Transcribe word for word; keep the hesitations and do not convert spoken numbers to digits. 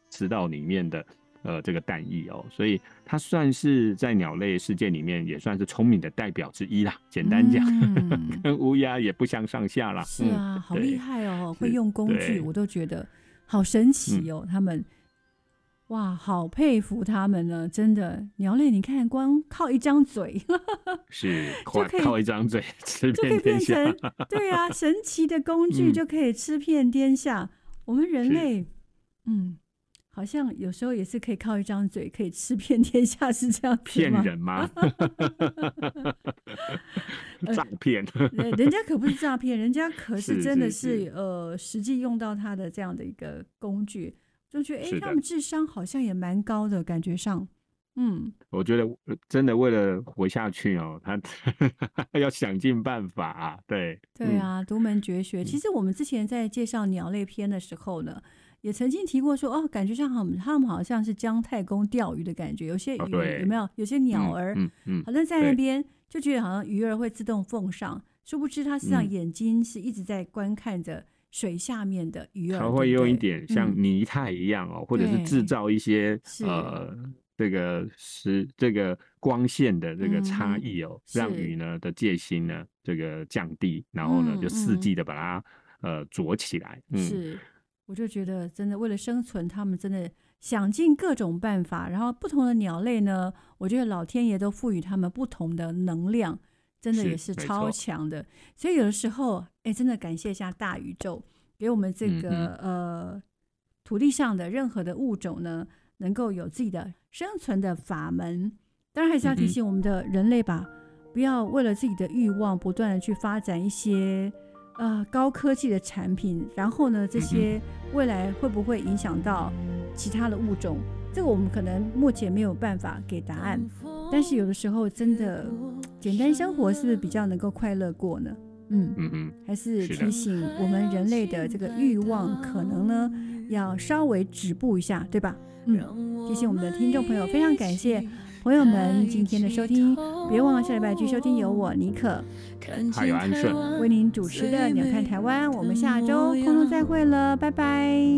吃到里面的呃这个蛋液哦，所以它算是在鸟类世界里面也算是聪明的代表之一啦。简单讲， 嗯， 跟乌鸦也不相上下啦。 是啊， 嗯， 好厉对， 害哦，会是， 用工具， 对， 我都觉得好神嗯， 奇哦，他们。哇，好佩服他们呢！真的，鸟类，你看，光靠一张嘴是靠就可以靠一张嘴吃就可以遍天下。 变成对啊，神奇的工具嗯， 就可以吃遍天下。我们人是类，嗯，好像有时候也是可以靠一张嘴可以吃遍天下，是这样子骗吗？ 人吗？ 呃， 诈骗。 呃人家可不是诈骗，人家可是是真的是是是呃，实际用到它的这样的一个工具，就觉得哎， 是的。 他们智商好像也蛮高的，感觉上，嗯， 我觉得呃真的为了活下去哦，他要想尽办法啊。对，嗯对啊，独门绝学。其嗯， 实我们之前在介绍鸟类篇的时候呢，也曾经提过说，哦，感觉上他们他们好像是姜太公钓鱼的感觉，有些哦鱼有没对， 有？有些鸟嗯儿嗯嗯， 好像在那对， 边就觉得好像鱼儿会自动奉上，殊不知它实际上嗯， 眼睛是一直在观看着水下面的鱼儿，对他会用一不对？ 点像嗯， 泥态一样哦，或者是制对， 造一些是， 呃这个是这个光线的这个嗯哼， 差异哦，让鱼是， 呢的戒心呢这个降低，然后呢就伺嗯嗯。 机的把它呃啄起来。嗯， 是，我就觉得真的为了生存，他们真的想尽各种办法。然后不同的鸟类呢，我觉得老天爷都赋予他们不同的能量，真的也是是超没错。 强的。所以有的时候，哎，真的感谢一下大宇宙，给我们这嗯嗯， 个呃土地上的任何的物种呢，能够有自己的生存的法门。当然还是要提嗯哼， 醒我们的人类吧，不要为了自己的欲望，不断的去发展一些呃高科技的产品，然后呢，这嗯哼， 些未来会不会影响到其他的物种？这个我们可能目前没有办法给答案，但是有的时候真的简单生活是不是比较能够快乐过呢？嗯， 嗯嗯， 还是是的。 提醒我们人类的这个欲望，可能呢要稍微止步一下，对吧？嗯，提醒我们的听众朋友，非常感谢朋友们今天的收听，别忘了下礼拜继续收听由我尼可还有安顺。 为您主持的《鸟看台湾》，我们下周空中再会了，拜拜。